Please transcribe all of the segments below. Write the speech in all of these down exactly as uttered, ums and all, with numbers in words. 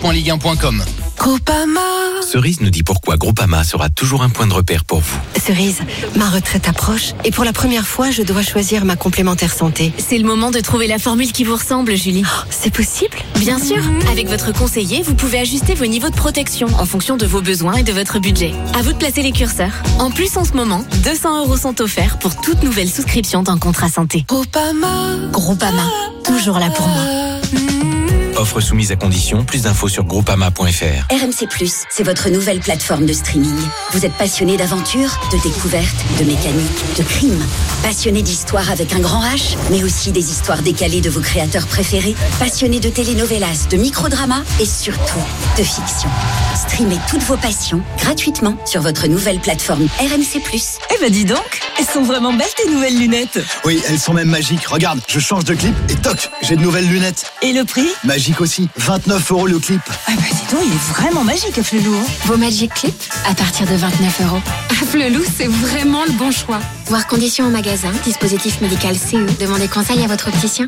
point ligue un point com. Groupama. Cerise nous dit pourquoi Groupama sera toujours un point de repère pour vous. Cerise, ma retraite approche et pour la première fois, je dois choisir ma complémentaire santé. C'est le moment de trouver la formule qui vous ressemble, Julie. Oh, c'est possible ? Bien sûr. Avec votre conseiller, vous pouvez ajuster vos niveaux de protection en fonction de vos besoins et de votre budget. À vous de placer les curseurs. En plus, en ce moment, deux cents euros sont offerts pour toute nouvelle souscription d'un contrat santé. Groupama. Groupama, toujours là pour moi. Offre soumise à condition. Plus d'infos sur groupama point f r. R M C plus, c'est votre nouvelle plateforme de streaming. Vous êtes passionné d'aventure, de découverte, de mécanique, de crime. Passionné d'histoire avec un grand H, mais aussi des histoires décalées de vos créateurs préférés. Passionné de telenovelas, de microdramas et surtout de fiction. Streamez toutes vos passions gratuitement sur votre nouvelle plateforme R M C plus. Eh ben dis donc, elles sont vraiment belles tes nouvelles lunettes. Oui, elles sont même magiques. Regarde, je change de clip et toc, j'ai de nouvelles lunettes. Et le prix ? Magique aussi, vingt-neuf euros le clip. Ah bah dis donc, il est vraiment magique Afflelou. Vos Magic Clip à partir de vingt-neuf euros. Afflelou, c'est vraiment le bon choix. Voir conditions en magasin, dispositif médical C E. Demandez conseil à votre opticien.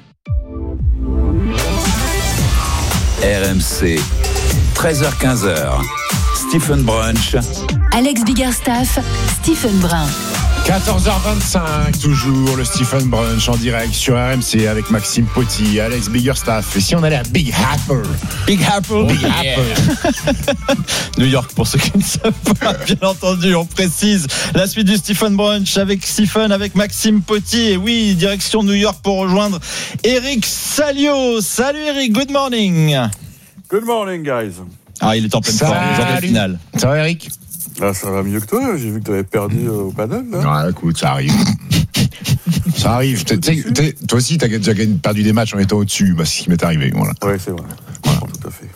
R M C, treize heures quinze, Stephen Brunch. Alex Biggerstaff, Stephen Brun. quatorze heures vingt-cinq, toujours le Stephen Brunch en direct sur R M C avec Maxime Poty, Alex Biggerstaff. Et si on allait à Big Apple Big Apple Big yeah. Apple New York, pour ceux qui ne savent pas, bien entendu, on précise la suite du Stephen Brunch avec Stephen, avec Maxime Poty. Et oui, direction New York pour rejoindre Eric Salio. Salut Eric, good morning. Good morning, guys. Ah, il est en pleine forme, le jour de finale. Ça va, Eric? Là, ça va mieux que toi. J'ai vu que tu avais perdu au paddle. Là. Ah, écoute, ça arrive. Ça arrive. T'es, t'es, t'es, toi aussi, tu as déjà perdu des matchs en étant au-dessus. Bah, c'est ce qui m'est arrivé. Voilà. Oui, c'est vrai. Voilà. Tout à fait.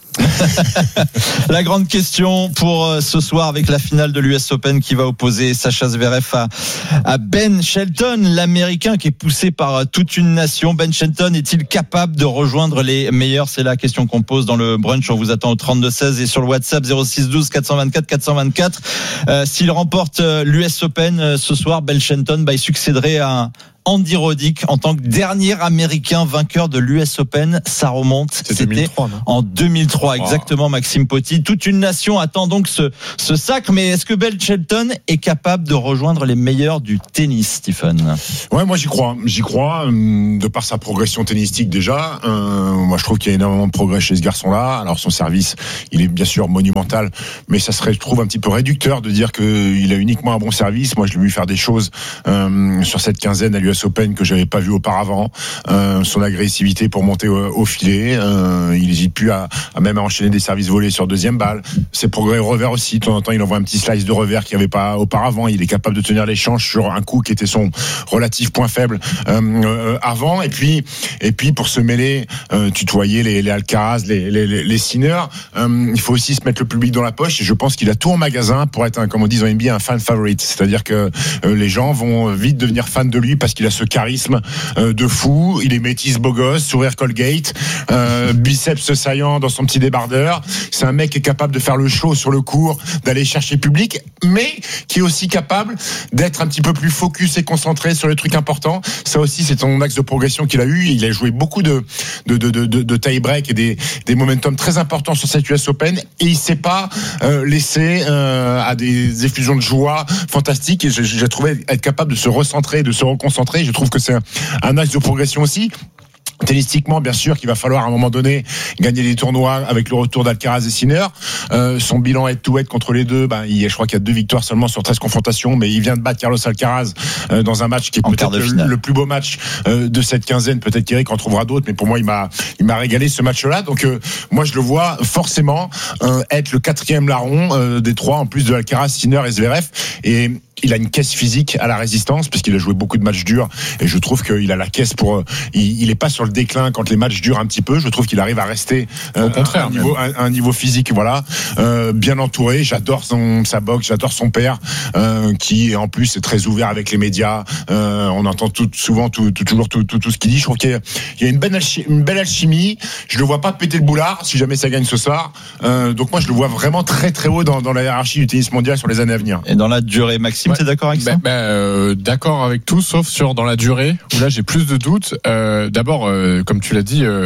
La grande question pour ce soir avec la finale de l'U S Open qui va opposer Sacha Zverev à, à Ben Shelton, l'Américain qui est poussé par toute une nation. Ben Shelton est-il capable de rejoindre les meilleurs? C'est la question qu'on pose dans le brunch. On vous attend au trente-deux seize et sur le WhatsApp zéro six douze quatre cent vingt-quatre quatre cent vingt-quatre. Euh, s'il remporte l'U S Open euh, ce soir, Ben Shelton, bah, il succéderait à Andy Roddick en tant que dernier Américain vainqueur de l'U S Open. Ça remonte. C'était, C'était deux mille trois, non en deux mille trois, exactement, wow. Maxime Poty. Toute une nation attend donc ce, ce sacre. Mais est-ce que Ben Shelton est capable de rejoindre les meilleurs du tennis, Stephen? Ouais, moi j'y crois. J'y crois, de par sa progression tennistique déjà. Euh, moi je trouve qu'il y a énormément de progrès chez ce garçon-là. Alors son service, il est bien sûr monumental, mais ça serait, je trouve, un petit peu réducteur de dire qu'il a uniquement un bon service. Moi je l'ai vu faire des choses euh, sur cette quinzaine à l'U S Open que j'avais pas vu auparavant. Euh, son agressivité pour monter au, au filet, euh, il n'hésite plus à, à même à enchaîner des services volés sur deuxième balle. Ses progrès revers aussi, de temps en temps il envoie un petit slice de revers qu'il n'y avait pas auparavant. Il est capable de tenir l'échange sur un coup qui était son relatif point faible euh, euh, avant. Et puis, et puis pour se mêler, euh, tutoyer les, les Alcaraz, les, les, les, les Sinner, euh, il faut aussi se mettre le public dans la poche. Et je pense qu'il a tout en magasin pour être, un, comme on dit en N B A, un fan favorite. C'est-à-dire que euh, les gens vont vite devenir fans de lui parce qu'il a ce charisme euh, de fou. Il est métis, beau gosse, sourire Colgate, euh, biceps saillant dans son petit débardeur. C'est un mec qui est capable de faire le show sur le court, d'aller chercher le public, mais qui est aussi capable d'être un petit peu plus focus et concentré sur les trucs importants. Ça aussi, c'est son axe de progression qu'il a eu. Il a joué beaucoup de de de de, de tie-break et des des momentum très importants sur cette U S Open, et il s'est pas euh, laissé euh, à des effusions de joie fantastiques. Et j'ai, j'ai trouvé être capable de se recentrer, de se reconcentrer. Je trouve que c'est un, un axe de progression aussi. Tennistiquement, bien sûr, qu'il va falloir à un moment donné gagner des tournois avec le retour d'Alcaraz et Sinner. Euh, son bilan head-to-head contre les deux, ben, il, je crois qu'il y a deux victoires seulement sur treize confrontations, mais il vient de battre Carlos Alcaraz euh, dans un match qui est en peut-être le, le plus beau match euh, de cette quinzaine. Peut-être qu'Eric en trouvera d'autres, mais pour moi, il m'a, il m'a régalé ce match-là. Donc, euh, moi, je le vois forcément euh, être le quatrième larron euh, des trois, en plus de Alcaraz, Sinner et Zverev. Et il a une caisse physique à la résistance puisqu'il a joué beaucoup de matchs durs, et je trouve qu'il a la caisse pour. Il, il est pas sur le déclin quand les matchs durent un petit peu. Je trouve qu'il arrive à rester euh, au contraire, un, niveau, un, un niveau physique, voilà, euh, bien entouré. J'adore son sa boxe, j'adore son père euh, qui en plus est très ouvert avec les médias. Euh, on entend tout, souvent tout, tout, toujours tout, tout, tout ce qu'il dit. Je trouve qu'il y a, il y a une, belle alchimie, une belle alchimie. Je le vois pas péter le boulard si jamais ça gagne ce soir. Euh, donc moi je le vois vraiment très très haut dans, dans la hiérarchie du tennis mondial sur les années à venir. Et dans la durée, Maxime. Ouais. T'es d'accord avec ça? bah, bah, euh, D'accord avec tout, sauf sur dans la durée, où là j'ai plus de doutes. Euh, d'abord, euh, comme tu l'as dit, euh,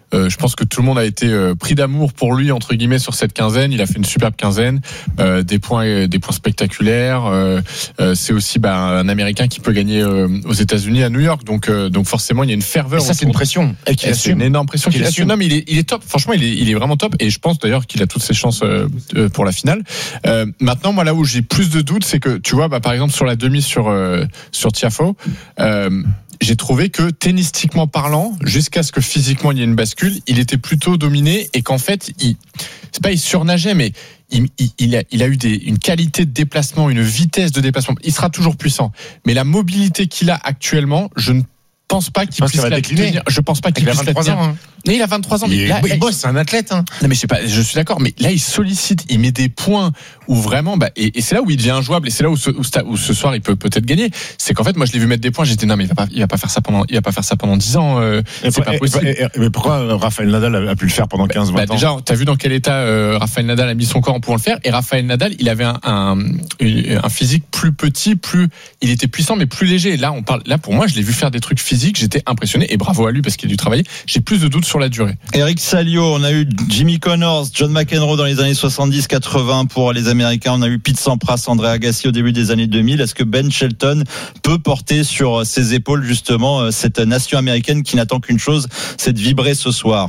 Euh, je pense que tout le monde a été euh, pris d'amour pour lui entre guillemets sur cette quinzaine. Il a fait une superbe quinzaine, euh, des points, des points spectaculaires. Euh, euh, c'est aussi bah, un Américain qui peut gagner euh, aux États-Unis à New York. Donc, euh, donc forcément, il y a une ferveur. Et ça, c'est une pression. Et qu'il c'est une énorme pression qu'il, qu'il assume. Non, mais il est, il est top. Franchement, il est, il est vraiment top. Et je pense d'ailleurs qu'il a toutes ses chances euh, pour la finale. Euh, maintenant, moi, là où j'ai plus de doutes, c'est que tu vois, bah, par exemple sur la demi sur euh, sur Tiafoe. Euh, J'ai trouvé que tennistiquement parlant, jusqu'à ce que physiquement il y ait une bascule, il était plutôt dominé et qu'en fait, il, c'est pas il surnageait, mais il, il, il, a, il a eu des, une qualité de déplacement, une vitesse de déplacement. Il sera toujours puissant, mais la mobilité qu'il a actuellement, je ne pense pas qu'il puisse la tenir. Je pense pas qu'il puisse la tenir. Ans, hein. Mais il a vingt-trois ans. Il, mais là, il là, bosse, c'est un athlète. Hein. Non mais je sais pas, je suis d'accord. Mais là, il sollicite, il met des points où vraiment, bah, et, et c'est là où il devient injouable. Et c'est là où ce, où, où ce soir il peut peut-être gagner. C'est qu'en fait, moi, je l'ai vu mettre des points. J'étais non mais il va pas, il va pas faire ça pendant, il va pas faire ça pendant dix ans. Euh, c'est et, pas et, possible. Et, et, mais pourquoi Rafael Nadal a, a pu le faire pendant quinze vingt bah, ans? Déjà, t'as vu dans quel état euh, Rafael Nadal a mis son corps en pouvant le faire. Et Rafael Nadal, il avait un, un, un physique plus petit, plus, il était puissant mais plus léger. Et là, on parle, là pour moi, je l'ai vu faire des trucs physiques. J'étais impressionné et bravo à lui parce qu'il a dû travailler. J'ai plus de doutes sur la durée. Eric Salio, on a eu Jimmy Connors, John McEnroe dans les années soixante-dix quatre-vingts pour les Américains. On a eu Pete Sampras, André Agassi au début des années deux mille. Est-ce que Ben Shelton peut porter sur ses épaules justement cette nation américaine qui n'attend qu'une chose, c'est de vibrer ce soir?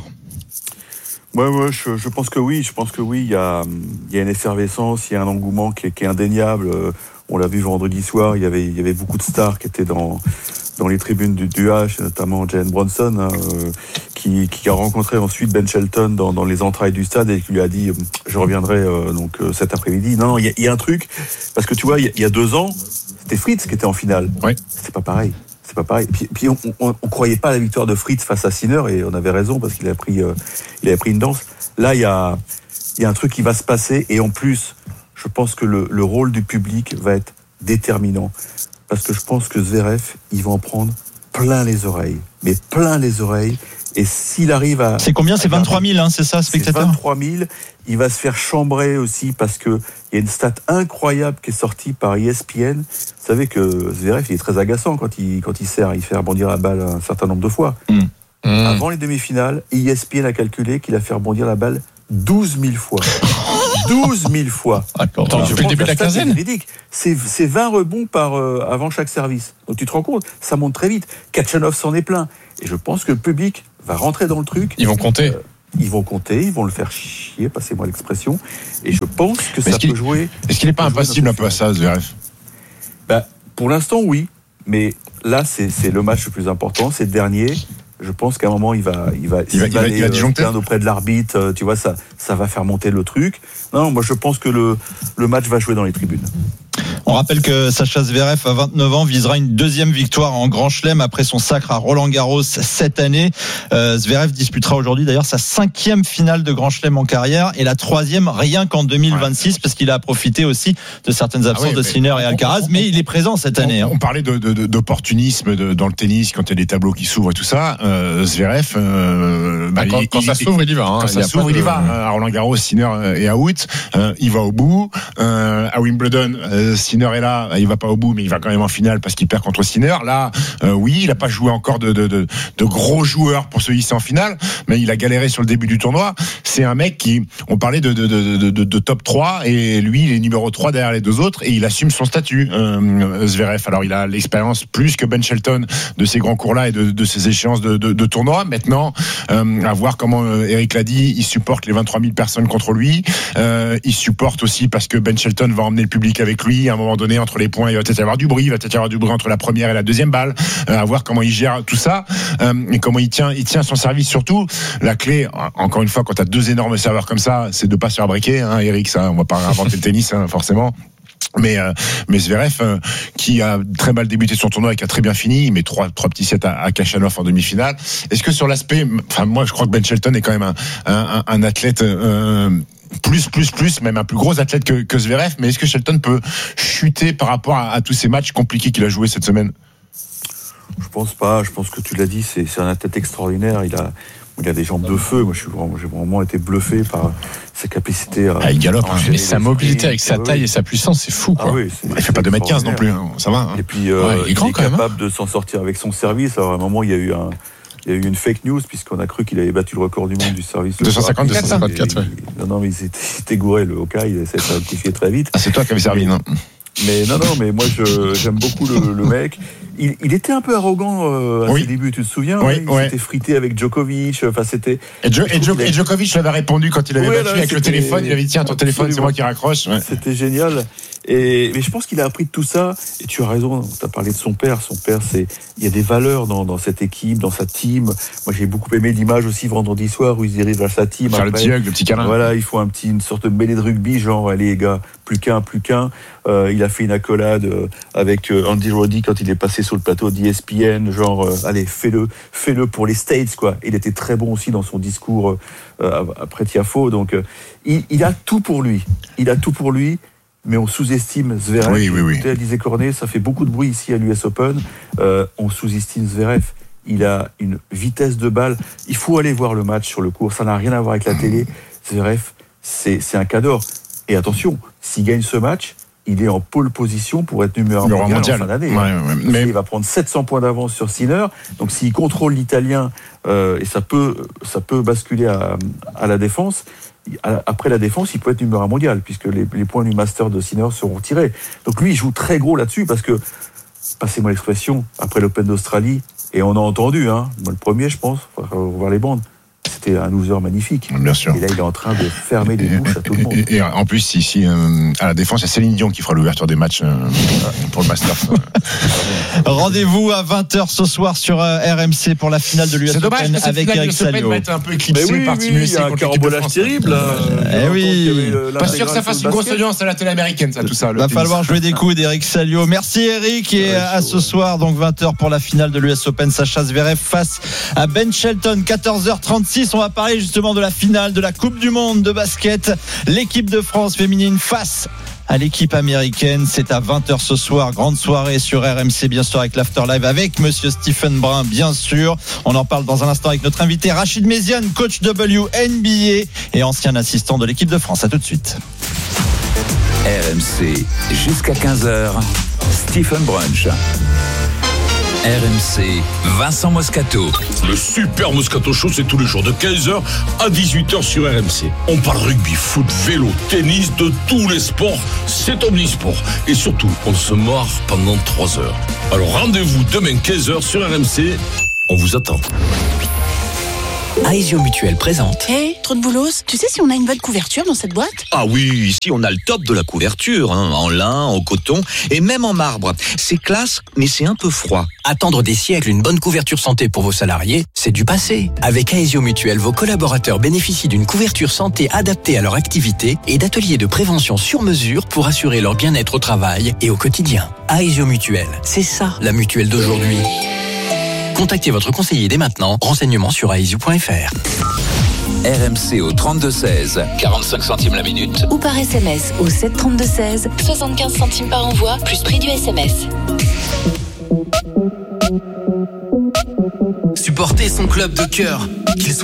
Ouais, ouais, je, je pense que oui. Je pense que oui. Il y a, il y a une effervescence, il y a un engouement qui est, qui est indéniable. On l'a vu vendredi soir. Il y avait, il y avait beaucoup de stars qui étaient dans dans les tribunes du, du H, notamment Jalen Bronson, hein, euh, qui, qui a rencontré ensuite Ben Shelton dans, dans les entrailles du stade et qui lui a dit « Je reviendrai euh, donc euh, cet après-midi ». Non, non, il y a, y a un truc, parce que tu vois, il y, y a deux ans, c'était Fritz qui était en finale. Ouais. C'est pas pareil. C'est pas pareil. Puis, puis on, on, on croyait pas à la victoire de Fritz face à Sinner et on avait raison parce qu'il a pris, euh, il avait pris une danse. Là, il y a, il y a un truc qui va se passer et en plus, je pense que le, le rôle du public va être déterminant. Parce que je pense que Zverev, il va en prendre plein les oreilles. Mais plein les oreilles. Et s'il arrive à... C'est combien? C'est vingt-trois mille, hein, c'est ça, spectateurs? C'est vingt-trois mille. Il va se faire chambrer aussi parce que il y a une stat incroyable qui est sortie par E S P N. Vous savez que Zverev, il est très agaçant quand il, quand il sert. Il fait rebondir la balle un certain nombre de fois. Mmh. Mmh. Avant les demi-finales, E S P N a calculé qu'il a fait rebondir la balle douze mille fois. douze mille fois. Attends, depuis le début de la quinzaine. C'est, c'est vingt rebonds par, euh, avant chaque service. Donc tu te rends compte, ça monte très vite. Kachanov s'en est plein. Et je pense que le public va rentrer dans le truc. Ils vont compter. Euh, ils vont compter, ils vont le faire chier, passez-moi l'expression. Et je pense que mais ça peut jouer. Est-ce qu'il n'est pas impassible un peu à ça, Zverev? Bah, pour l'instant, oui. Mais là, c'est, c'est le match le plus important, c'est le dernier. Je pense qu'à un moment, il va, il va, il va, il va, aller, il va disjoncter euh, auprès de l'arbitre. Euh, tu vois, ça, ça va faire monter le truc. Non, non, moi, je pense que le, le match va jouer dans les tribunes. On rappelle que Sacha Zverev, à vingt-neuf ans, visera une deuxième victoire en Grand Chelem après son sacre à Roland-Garros cette année. Euh, Zverev disputera aujourd'hui d'ailleurs sa cinquième finale de Grand Chelem en carrière et la troisième rien qu'en deux mille vingt-six ouais. parce qu'il a profité aussi de certaines absences ah oui, de Sinner et Alcaraz, on, on, mais il est présent cette année. On, hein. on parlait de, de, de, d'opportunisme de, dans le tennis quand il y a des tableaux qui s'ouvrent et tout ça. Euh, Zverev, euh, bah, quand, il, quand il, ça s'ouvre, il y va. Hein. Quand il ça s'ouvre, il y va. À Roland-Garros, Sinner est out. Euh, il va au bout. Euh, à Wimbledon, euh, Sinner est là. Il va pas au bout, mais il va quand même en finale parce qu'il perd contre Sinner. Là, euh, oui, il a pas joué encore de, de, de, de gros joueurs pour se hisser en finale, mais il a galéré sur le début du tournoi. C'est un mec qui, on parlait de, de, de, de, de top trois, et lui, il est numéro trois derrière les deux autres, et il assume son statut, euh, Zverev. Alors, il a l'expérience plus que Ben Shelton de ces grands cours-là et de, de ces échéances de, de, de tournoi. Maintenant, euh, à voir comment euh, Eric l'a dit, il supporte les vingt-trois mille personnes contre lui. Euh, il supporte aussi parce que Ben Shelton va emmener le public avec lui à un moment donné. Entre les points, il va peut-être y avoir du bruit, il va peut-être y avoir du bruit entre la première et la deuxième balle, euh, à voir comment il gère tout ça, euh, et comment il tient, il tient son service surtout. La clé, encore une fois, quand tu as deux énormes serveurs comme ça, c'est de pas se faire briquer, hein, Eric, ça, on va pas inventer le tennis, hein, forcément. Mais, euh, mais Zverev, euh, qui a très mal débuté son tournoi et qui a très bien fini, il met trois, trois petits sets à, à Kachanov en demi-finale. Est-ce que sur l'aspect, enfin, moi, je crois que Ben Shelton est quand même un, un, un athlète, euh, plus, plus, plus, même un plus gros athlète que, que Zverev, mais est-ce que Shelton peut chuter par rapport à, à tous ces matchs compliqués qu'il a joués cette semaine? Je pense pas, je pense que tu l'as dit, c'est, c'est un athlète extraordinaire, il a, il a des jambes de feu, moi je suis vraiment, j'ai vraiment été bluffé par ses capacités à... Ah, il galope, hein. Mais sa mobilité avec sa taille et sa puissance, c'est fou, quoi. Ah oui, il fait pas deux mètres quinze non plus, hein. Ça va. Hein. Et puis, euh, ouais, il est, grand, il est quand capable même, hein. de s'en sortir avec son service. Alors à un moment, il y a eu un... il y a eu une fake news puisqu'on a cru qu'il avait battu le record du monde du service. deux cent cinquante, deux cent cinquante-quatre, ouais. Non, non, mais il s'était gouré, le Hawkeye, il s'est rectifié très vite. Ah, c'est toi qui avais servi, non? Mais non, non, mais moi, je, j'aime beaucoup le, le mec. Il, il était un peu arrogant euh, à oui. ses débuts, tu te souviens? Oui, il ouais. s'était frité avec Djokovic. Enfin, c'était. Et, jo- et, jo- et Djokovic lui avait répondu quand il avait ouais, battu là, avec le téléphone. Il avait dit tiens, ton téléphone, c'est moi qui raccroche. Ouais. C'était génial. Et mais je pense qu'il a appris de tout ça. Et tu as raison. Tu as parlé de son père. Son père, c'est il y a des valeurs dans, dans cette équipe, dans sa team. Moi, j'ai beaucoup aimé l'image aussi vendredi soir où ils arrivent à sa team. Faire le petit hug, le petit câlin. Voilà, il faut un petit une sorte de mêlée de rugby, genre allez les gars, plus qu'un, plus qu'un. Euh, il a fait une accolade euh, avec euh, Andy Roddick quand il est passé sur le plateau d'E S P N, genre euh, allez fais-le, fais-le pour les States quoi. Il était très bon aussi dans son discours euh, après Tiafoe. Donc euh, il, il a tout pour lui. Il a tout pour lui. Mais on sous-estime Zverev. Oui, oui, oui. Elle disait Cornet, ça fait beaucoup de bruit ici à l'U S Open. Euh, on sous-estime Zverev. Il a une vitesse de balle. Il faut aller voir le match sur le court. Ça n'a rien à voir avec la télé. Zverev, c'est, c'est un cadre. Et attention, s'il gagne ce match, il est en pole position pour être numéro un mondial, mondial en fin d'année. Ouais, ouais, mais... Il va prendre sept cents points d'avance sur Sinner. Donc s'il contrôle l'italien, euh, et ça peut, ça peut basculer à, à la défense, après la défense, il peut être numéro un mondial, puisque les, les points du master de Sinner seront tirés. Donc lui, il joue très gros là-dessus, parce que, passez-moi l'expression, après l'Open d'Australie, et on a entendu, hein, moi le premier, je pense, on va voir les bandes, c'était un loser magnifique. Bien sûr. Et là, il est en train de fermer les bouches à tout le monde. Et, et, et en plus, ici, euh, à la défense, il y a Céline Dion qui fera l'ouverture des matchs euh, pour le Masters. Rendez-vous à vingt heures ce soir sur euh, R M C pour la finale de l'U S C'est dommage, Open avec Eric Salio. Va être un peu éclipsé oui, par oui, Team U S A. Il y a un carambolage terrible. Euh, eh oui. Pas sûr que ça fasse une grosse audience à la télé américaine, ça, tout ça. Va falloir jouer des coups d'Eric Salio. Merci Eric. Et ouais, à ce soir, donc vingt heures pour la finale de l'U S Open, Sacha Zverev face à Ben Shelton. quatorze heures trente-six. On va parler justement de la finale de la Coupe du Monde de basket. L'équipe de France féminine face à l'équipe américaine. C'est à vingt heures ce soir. Grande soirée sur R M C, bien sûr, avec l'Afterlive, avec monsieur Stephen Brun, bien sûr. On en parle dans un instant avec notre invité Rachid Méziane, coach W N B A et ancien assistant de l'équipe de France. À tout de suite. R M C, jusqu'à quinze heures, Stephen Brunch. R M C, Vincent Moscato. Le super Moscato Show, c'est tous les jours de quinze heures à dix-huit heures sur R M C. On parle rugby, foot, vélo, tennis, de tous les sports. C'est omnisport. Et surtout, on se marre pendant trois heures. Alors rendez-vous demain quinze heures sur R M C. On vous attend. Aesio Mutuel présente. Hé, hey, trop de boulos, tu sais si on a une bonne couverture dans cette boîte? Ah oui, ici on a le top de la couverture, hein, en lin, en coton et même en marbre. C'est classe, mais c'est un peu froid. Attendre des siècles une bonne couverture santé pour vos salariés, c'est du passé. Avec Aesio Mutuel, vos collaborateurs bénéficient d'une couverture santé adaptée à leur activité et d'ateliers de prévention sur mesure pour assurer leur bien-être au travail et au quotidien. Aesio Mutuel, c'est ça la mutuelle d'aujourd'hui. Contactez votre conseiller dès maintenant. Renseignements sur aesio point f r. R M C au trente-deux seize, quarante-cinq centimes la minute. Ou par S M S au sept trente-deux seize, soixante-quinze centimes par envoi, plus prix du S M S. Supporter son club de cœur, qu'il soit